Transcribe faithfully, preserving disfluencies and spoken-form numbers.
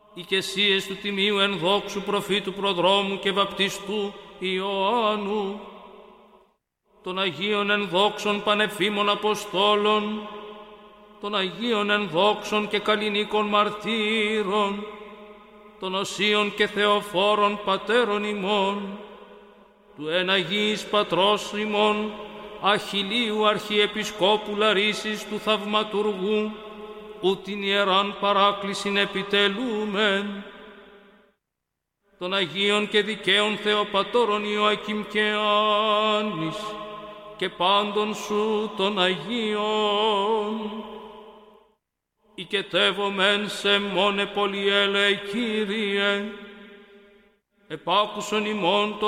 οικεσίες του τιμίου ενδόξου προφήτου προδρόμου και βαπτιστού Ιωάννου, των Αγίων ενδόξων πανεφήμων Αποστόλων, των Αγίων ενδόξων και καλλινίκων μαρτύρων, των οσίων και θεοφόρων πατέρων ημών, του εν Αγίης Πατρός ημών, Αχιλλείου Αρχιεπισκόπου Λαρίσης του Θαυματουργού, ου την ιεράν παράκλησιν επιτελούμεν, των Αγίων και δικαίων Θεοπατώρων Ιωακήμ και Άννης και πάντων σου των Αγίων, οικετεύομεν σε μόνε πολυέλεε Κύριε, επάκουσον ημών των